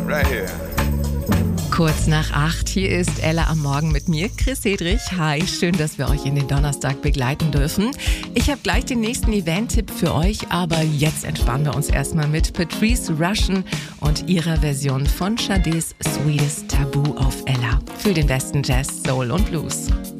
right here. Kurz nach 8, hier ist Ella am Morgen mit mir, Chris Hedrich. Hi, schön, dass wir euch in den Donnerstag begleiten dürfen. Ich habe gleich den nächsten Event-Tipp für euch, aber jetzt entspannen wir uns erstmal mit Patrice Rushen und ihrer Version von Sadés Sweetest Taboo auf Ella. Für den besten Jazz, Soul und Blues.